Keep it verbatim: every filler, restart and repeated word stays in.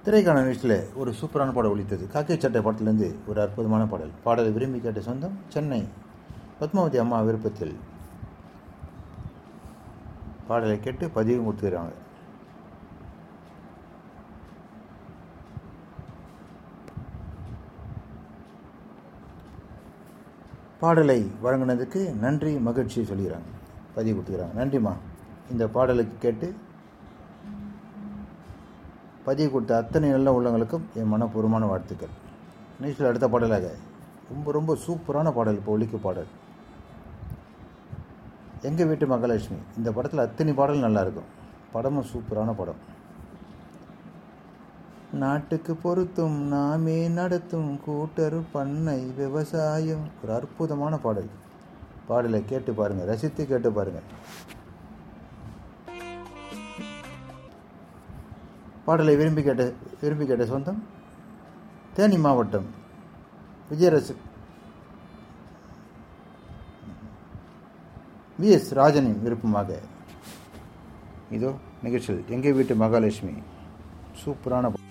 திரைக்கான நிகழ்ச்சியில் ஒரு சூப்பரான பாடல் ஒலித்தது. காக்கை சட்டை படத்திலிருந்து ஒரு அற்புதமான பாடல். பாடலை விரும்பி கேட்ட சொந்தம் சென்னை பத்மாவதி அம்மா விருப்பத்தில் பாடலை கேட்டு பதிவும் கொடுத்துக்கிறாங்க. பாடலை வழங்கினதுக்கு நன்றி, மகிழ்ச்சி சொல்லிக்கிறாங்க, பதிவு கொடுத்துக்கிறாங்க. நன்றிம்மா. இந்த பாடலுக்கு கேட்டு பதிவு கொடுத்த அத்தனை நல்ல உள்ளங்களுக்கும் என் மனப்பூர்வமான வாழ்த்துக்கள். நிகழ்ச்சியில் அடுத்த பாடலாக ரொம்ப ரொம்ப சூப்பரான பாடல் இப்போ ஒலிக்கு பாடல் எங்கள் வீட்டு மகாலட்சுமி. இந்த படத்தில் அத்தனை பாடல் நல்லாயிருக்கும். படமும் சூப்பரான படம். நாட்டுக்கு பொருத்தும் நாமே நடத்தும் கூட்டரு பண்ணை விவசாயம். ஒரு அற்புதமான பாடல். பாடலை கேட்டு பாருங்கள், ரசித்து கேட்டு பாருங்கள். பாடலை விரும்பி கேட்ட விரும்பி கேட்ட சொந்தம் தேனி மாவட்டம் விஜயரசு வி எஸ் ராஜனின் விருப்பமாக இதோ நிகழ்ச்சியில் எங்கள் வீட்டு மகாலட்சுமி சூப்பரான